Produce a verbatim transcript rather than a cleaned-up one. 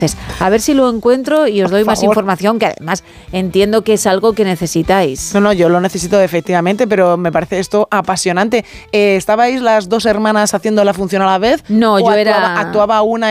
A ver si lo encuentro y os Por doy más favor. información, que además entiendo que es algo que necesitáis. No, no, yo lo necesito efectivamente, pero me parece esto apasionante. Eh, ¿Estabais las dos hermanas haciendo la función a la vez? No, ¿O yo actuaba, era... actuaba una